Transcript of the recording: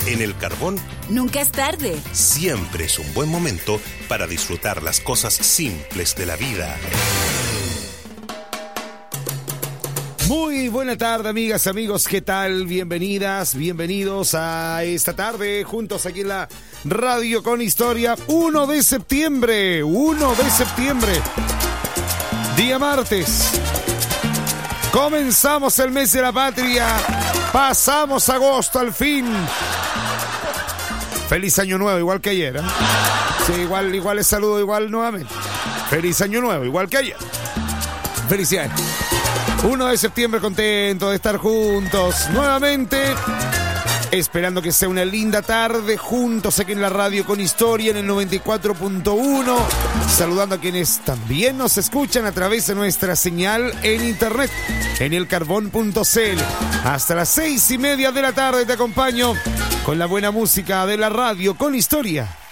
En El Carbón, nunca es tarde. Siempre es un buen momento para disfrutar las cosas simples de la vida. Muy buena tarde, amigas, amigos, ¿qué tal? Bienvenidas, bienvenidos a esta tarde, juntos aquí en la Radio con Historia, 1 de septiembre, día martes. Comenzamos el mes de la patria, pasamos agosto al fin. Feliz año nuevo, igual que ayer, ¿eh? Sí, igual les saludo igual nuevamente. Feliz año nuevo, igual que ayer. Felicidades. 1 de septiembre, contento de estar juntos nuevamente, esperando que sea una linda tarde juntos aquí en la Radio con Historia en el 94.1, saludando a quienes también nos escuchan a través de nuestra señal en internet, en elcarbón.cl. Hasta las 6:30 de la tarde te acompaño con la buena música de la Radio con Historia.